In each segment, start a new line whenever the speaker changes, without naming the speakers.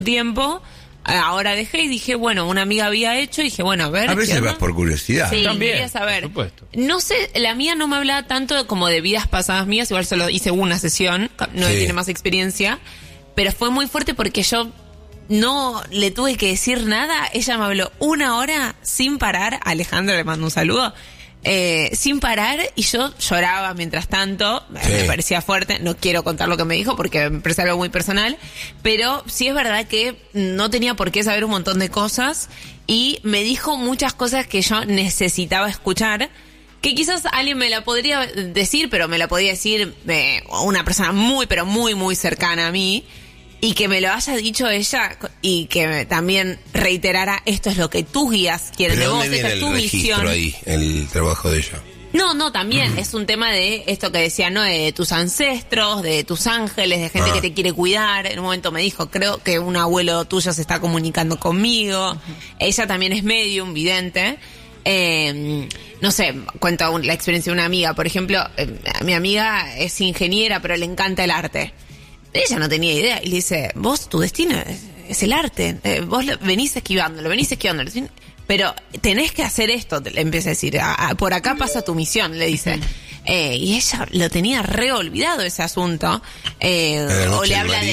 tiempo. Ahora dejé y dije, bueno, una amiga había hecho y dije, bueno, a ver.
A veces vas por curiosidad.
Sí,
También,
quería saber.
por supuesto.
No sé, la mía no me hablaba tanto como de vidas pasadas mías, igual solo hice una sesión, no tiene más experiencia, pero fue muy fuerte porque yo no le tuve que decir nada. Ella me habló 1 hora sin parar. Alejandro, le mando un saludo. Sin parar, y yo lloraba mientras tanto. Me parecía fuerte. No quiero contar lo que me dijo porque me parece algo muy personal, pero sí es verdad que no tenía por qué saber un montón de cosas y me dijo muchas cosas que yo necesitaba escuchar, que quizás alguien me la podría decir, pero me la podía decir una persona muy, pero muy, muy cercana a mí. Y que me lo haya dicho ella y que también reiterara, esto es lo que tus guías quieren de vos, esta es tu misión.
Ahí, el trabajo de ella.
No, también es un tema de esto que decía, ¿no? De tus ancestros, de tus ángeles, de gente que te quiere cuidar. En un momento me dijo, creo que un abuelo tuyo se está comunicando conmigo. Ella también es medium, vidente. No sé, cuento la experiencia de una amiga. Por ejemplo, mi amiga es ingeniera, pero le encanta el arte. Ella no tenía idea y le dice, vos, tu destino es el arte, vos venís esquivándolo, pero tenés que hacer esto, le empieza a decir, por acá pasa tu misión, le dice. Y ella lo tenía re olvidado ese asunto. O le habla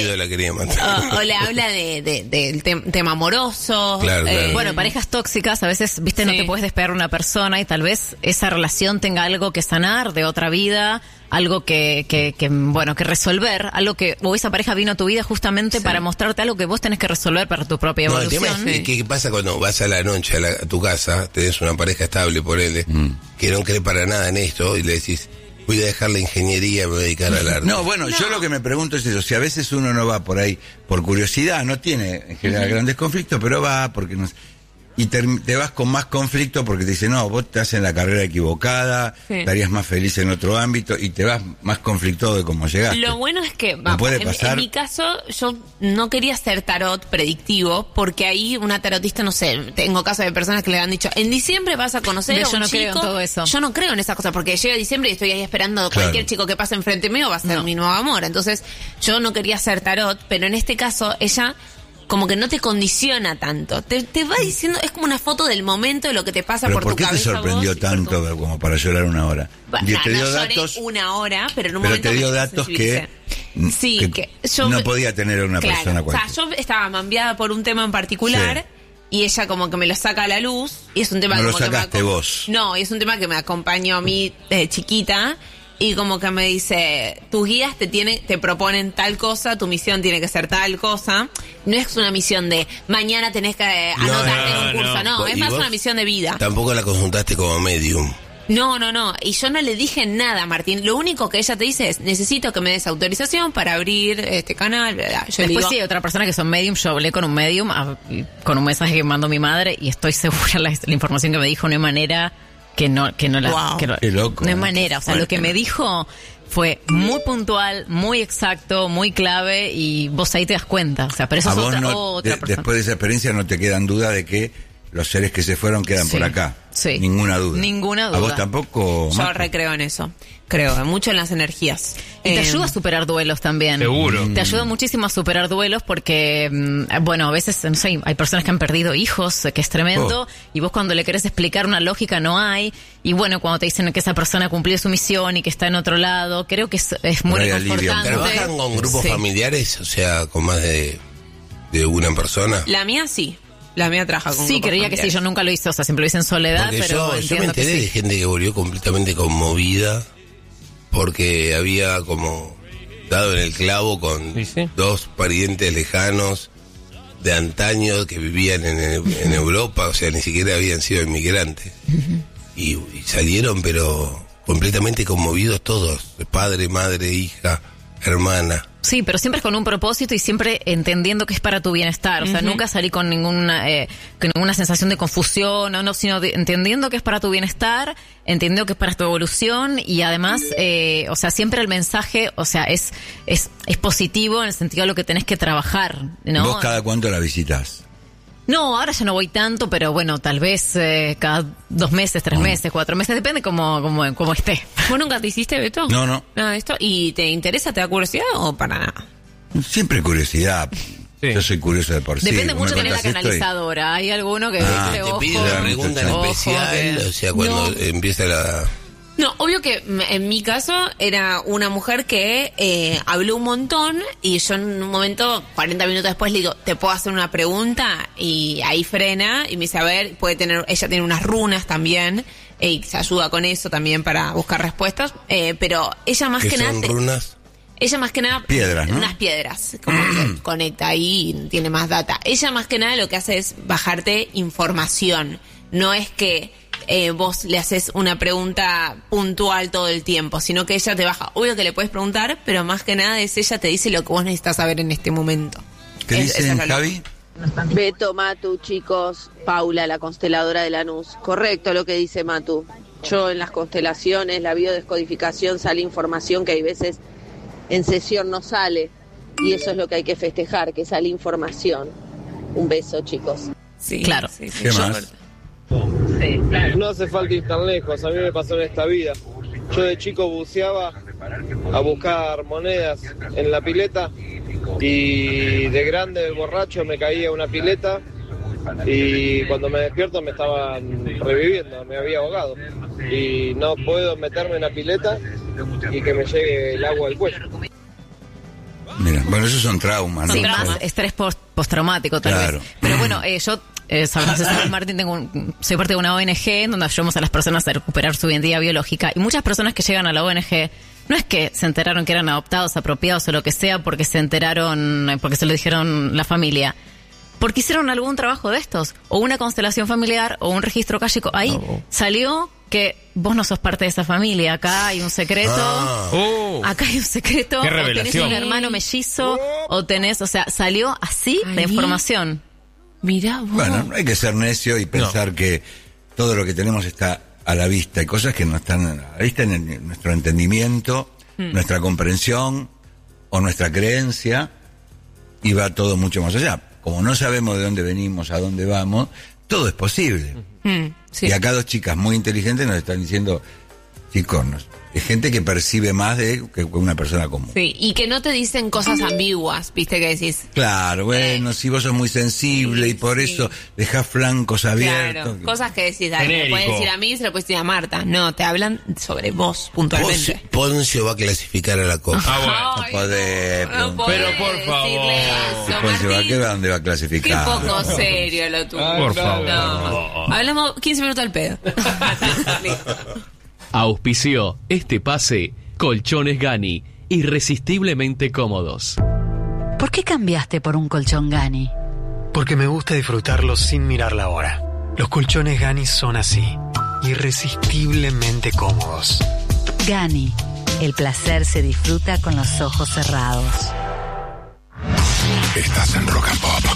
del tema amoroso.
Claro.
Bueno, parejas tóxicas, a veces, viste, no te puedes despegar de una persona y tal vez esa relación tenga algo que sanar de otra vida, algo que resolver, algo que, o esa pareja vino a tu vida justamente para mostrarte algo que vos tenés que resolver para tu propia evolución.
El tema es ¿qué pasa cuando vas a la noche a tu casa, tenés una pareja estable, por él, que no cree para nada en esto, y le decís, voy a dejar la ingeniería y me voy a dedicar al arte?
Yo lo que me pregunto es eso, si a veces uno no va por ahí por curiosidad, no tiene en general grandes conflictos, pero va porque no. Y te vas con más conflicto porque te dicen, no, vos estás en la carrera equivocada, estarías más feliz en otro ámbito, y te vas más conflictado de cómo llegaste.
Lo bueno es que, en mi caso, yo no quería ser tarot predictivo, porque ahí una tarotista, no sé, tengo casos de personas que le han dicho, en diciembre vas a conocer a un chico.
Yo no creo en todo eso.
Yo no creo en esas cosas, porque llega diciembre y estoy ahí esperando cualquier chico que pase enfrente mío va a ser mi nuevo amor. Entonces, yo no quería ser tarot, pero en este caso, ella como que no te condiciona tanto. Te va diciendo, es como una foto del momento de lo que te pasa por tu cabeza.
¿Por qué te sorprendió tanto como para llorar 1 hora?
Te dio datos, 1 hora, pero en un momento
te dio datos que yo no podía tener una persona cualquiera.
O sea, yo estaba mambiada por un tema en particular y ella como que me lo saca a la luz, y es un tema
no
como
lo sacaste vos.
No, y es un tema que me acompañó a mí chiquita. Y como que me dice, tus guías te proponen tal cosa, tu misión tiene que ser tal cosa. No es una misión de mañana tenés que anotarte en un curso, es más una misión de vida.
Tampoco la consultaste como medium.
No. Y yo no le dije nada, Martín. Lo único que ella te dice es, necesito que me des autorización para abrir este canal. Yo
Después sí, otra persona que son medium, yo hablé con un medium, con un mensaje que me mandó mi madre, y estoy segura la información que me dijo, no hay manera que no la...
Qué loco.
No hay manera, o sea, lo que me dijo fue muy puntual, muy exacto, muy clave, y vos ahí te das cuenta, o sea, pero eso es otra persona.
Después de esa experiencia no te quedan duda de que los seres que se fueron quedan por acá.
Sí.
Ninguna duda.
¿A
vos tampoco?
Yo recreo en eso. Creo mucho en las energías.
Y te ayuda a superar duelos también.
Seguro.
Te ayuda muchísimo a superar duelos porque, a veces, no sé, hay personas que han perdido hijos, que es tremendo, y vos cuando le querés explicar una lógica no hay, y cuando te dicen que esa persona cumplió su misión y que está en otro lado, creo que es muy reconfortante.
¿Trabajan con grupos familiares? O sea, con más de una persona.
La mía sí. La mía trabaja con
Sí, creía familiares. Que sí, yo nunca lo hice, o sea, siempre lo hice en soledad,
porque
pero
yo me enteré de gente que volvió completamente conmovida porque había como dado en el clavo con 2 parientes lejanos de antaño que vivían en Europa, o sea, ni siquiera habían sido inmigrantes. Y salieron, pero completamente conmovidos todos, padre, madre, hija, hermana.
Sí, pero siempre es con un propósito y siempre entendiendo que es para tu bienestar. O sea, nunca salí con ninguna sensación de confusión, sino entendiendo que es para tu bienestar, entendiendo que es para tu evolución, y además, o sea, siempre el mensaje, o sea, es positivo en el sentido de lo que tenés que trabajar, ¿no?
¿Vos cada cuánto la visitas?
No, ahora ya no voy tanto, pero tal vez cada 2 meses, 3 meses, 4 meses, depende cómo esté.
¿Vos nunca te hiciste, Beto?
No.
Nada de esto. ¿Y te interesa, te da curiosidad o para nada?
Siempre curiosidad. Sí. Yo soy curioso de por sí.
Depende mucho de la canalizadora. Hay alguno que
te pide una pregunta en especial, o sea, cuando empieza la...
No, obvio que en mi caso era una mujer que habló un montón y yo en un momento, 40 minutos después, le digo, ¿te puedo hacer una pregunta? Y ahí frena y me dice, a ver, ella tiene unas runas también y se ayuda con eso también para buscar respuestas, pero ella más que nada...
¿Qué son runas?
Ella más que nada...
Piedras, ¿no?
Unas piedras, como que conecta ahí y tiene más data. Ella más que nada lo que hace es bajarte información. No es que vos le haces una pregunta puntual todo el tiempo, sino que ella te baja. Obvio que le puedes preguntar, pero más que nada es ella te dice lo que vos necesitas saber en este momento.
¿Qué dicen, Javi?
Beto, Matu, chicos, Paula, la consteladora de Lanús. Correcto lo que dice Matu. Yo en las constelaciones, la biodescodificación, sale información que hay veces en sesión no sale. Y eso es lo que hay que festejar, que sale información. Un beso, chicos.
Sí,
claro.
Sí,
¿Qué más?
No hace falta ir tan lejos, a mí me pasó en esta vida. Yo de chico buceaba a buscar monedas en la pileta y de grande, borracho, me caía una pileta y cuando me despierto me estaban reviviendo, me había ahogado y no puedo meterme en la pileta y que me llegue el agua al cuello.
Mira, bueno, esos son traumas, ¿no?
Sí, más estrés postraumático tal vez. Pero bueno, yo... sabrás, Martín, soy parte de una ONG en donde ayudamos a las personas a recuperar su identidad biológica. Y muchas personas que llegan a la ONG no es que se enteraron que eran adoptados, apropiados o lo que sea porque se enteraron, porque se lo dijeron la familia. Porque hicieron algún trabajo de estos, o una constelación familiar, o un registro káshico. Ahí salió que vos no sos parte de esa familia. Acá hay un secreto. Acá hay un secreto.
Qué
o tenés un hermano mellizo, o tenés, o sea, salió así la información.
Mirá vos.
Bueno, no hay que ser necio y pensar que todo lo que tenemos está a la vista. Hay cosas que no están a la vista en nuestro entendimiento, nuestra comprensión o nuestra creencia, y va todo mucho más allá. Como no sabemos de dónde venimos, a dónde vamos, todo es posible.
Sí.
Y acá dos chicas muy inteligentes nos están diciendo, chicos, es gente que percibe más que una persona común.
Sí, y que no te dicen cosas ambiguas, viste, que decís.
Claro, bueno, si vos sos muy sensible y por eso dejás flancos abiertos.
Claro, cosas que decís, dale, me puedes decir a mí, se lo puedes decir a Marta. No, te hablan sobre vos, puntualmente.
Poncio va a clasificar a la Copa.
No podés.
No podés
pero por favor.
eso,
Poncio,
Martín.
¿dónde va a
Qué
clasificar?
poco serio lo tuyo.
Por favor.
No. Hablamos 15 minutos al pedo.
Auspició este pase Colchones Gani, irresistiblemente cómodos.
¿Por qué cambiaste por un colchón Gani?
Porque me gusta disfrutarlo sin mirar la hora. Los colchones Gani son así, irresistiblemente cómodos.
Gani, el placer se disfruta con los ojos cerrados.
Estás en Rock and Pop.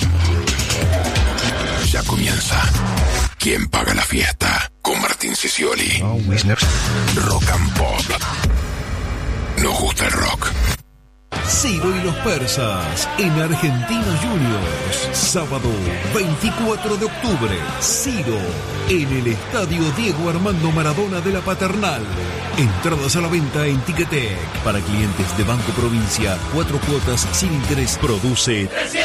Ya comienza. ¿Quién paga la fiesta? Con Martín Sicioli. Rock and Pop. Nos gusta el rock.
Ciro y los Persas en Argentinos Juniors. Sábado 24 de octubre. Ciro en el Estadio Diego Armando Maradona de la Paternal. Entradas a la venta en Ticketek. Para clientes de Banco Provincia, 4 cuotas sin interés. Produce